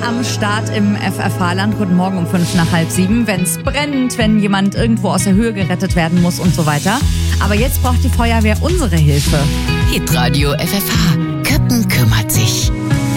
am Start im FFH-Land. Guten Morgen um 6:55, wenn es brennt, wenn jemand irgendwo aus der Höhe gerettet werden muss und so weiter. Aber jetzt braucht die Feuerwehr unsere Hilfe. Hitradio FFH. Köppen kümmert sich.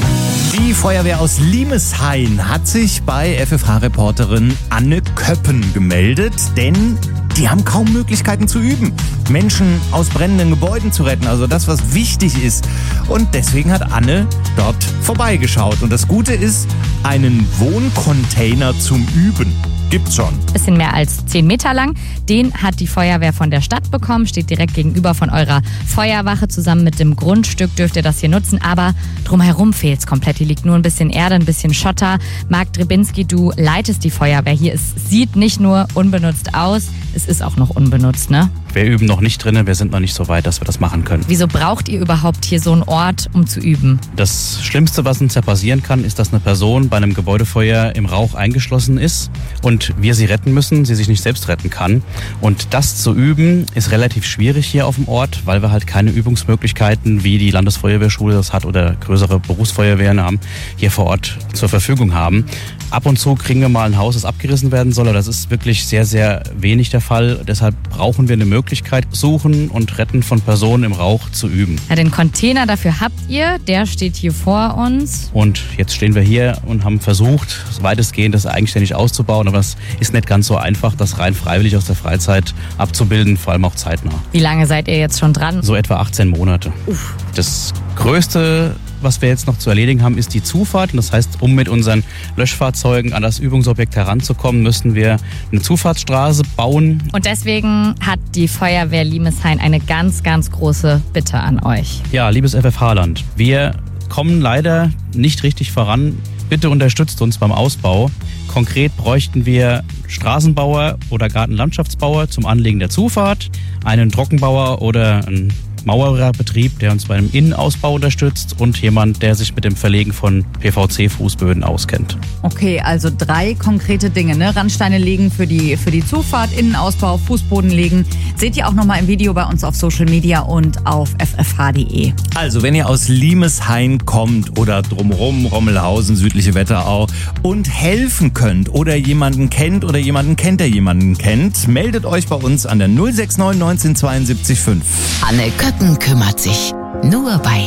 Die Feuerwehr aus Limeshain hat sich bei FFH-Reporterin Anne Köppen gemeldet, denn die haben kaum Möglichkeiten zu üben, Menschen aus brennenden Gebäuden zu retten, also das, was wichtig ist. Und deswegen hat Anne dort vorbeigeschaut. Und das Gute ist, einen Wohncontainer zum Üben gibt's schon. Bisschen mehr als 10 Meter lang. Den hat die Feuerwehr von der Stadt bekommen, steht direkt gegenüber von eurer Feuerwache. Zusammen mit dem Grundstück dürft ihr das hier nutzen, aber drumherum fehlt's komplett. Hier liegt nur ein bisschen Erde, ein bisschen Schotter. Marc Drebinski, du leitest die Feuerwehr hier. Es sieht nicht nur unbenutzt aus, es ist auch noch unbenutzt, ne? Wir üben noch nicht drinnen, wir sind noch nicht so weit, dass wir das machen können. Wieso braucht ihr überhaupt hier so einen Ort, um zu üben? Das Schlimmste, was uns ja passieren kann, ist, dass eine Person bei einem Gebäudefeuer im Rauch eingeschlossen ist und wir sie retten müssen, sie sich nicht selbst retten kann. Und das zu üben, ist relativ schwierig hier auf dem Ort, weil wir halt keine Übungsmöglichkeiten, wie die Landesfeuerwehrschule das hat oder größere Berufsfeuerwehren haben, hier vor Ort zur Verfügung haben. Ab und zu kriegen wir mal ein Haus, das abgerissen werden soll, aber das ist wirklich sehr, sehr wenig der Fall. Deshalb brauchen wir eine Möglichkeit, Suchen und Retten von Personen im Rauch zu üben. Ja, den Container dafür habt ihr, der steht hier vor uns. Und jetzt stehen wir hier und haben versucht, weitestgehend das eigenständig auszubauen, aber es ist nicht ganz so einfach, das rein freiwillig aus der Freizeit abzubilden, vor allem auch zeitnah. Wie lange seid ihr jetzt schon dran? So etwa 18 Monate. Das Größte, was wir jetzt noch zu erledigen haben, ist die Zufahrt. Und das heißt, um mit unseren Löschfahrzeugen an das Übungsobjekt heranzukommen, müssen wir eine Zufahrtsstraße bauen. Und deswegen hat die Feuerwehr Limeshain eine ganz, ganz große Bitte an euch. Ja, liebes FFH-Land, wir kommen leider nicht richtig voran. Bitte unterstützt uns beim Ausbau. Konkret bräuchten wir Straßenbauer oder Gartenlandschaftsbauer zum Anlegen der Zufahrt, einen Trockenbauer oder einen Maurerbetrieb, der uns bei einem Innenausbau unterstützt und jemand, der sich mit dem Verlegen von PVC-Fußböden auskennt. Okay, also 3 konkrete Dinge, ne? Randsteine legen für die Zufahrt, Innenausbau, Fußboden legen. Seht ihr auch nochmal im Video bei uns auf Social Media und auf ffh.de. Also, wenn ihr aus Limeshain kommt oder drumherum, Rommelhausen, südliche Wetterau und helfen könnt oder jemanden kennt oder jemanden kennt, der jemanden kennt, meldet euch bei uns an der 069 19 72 5. Anne Köppen kümmert sich. Nur bei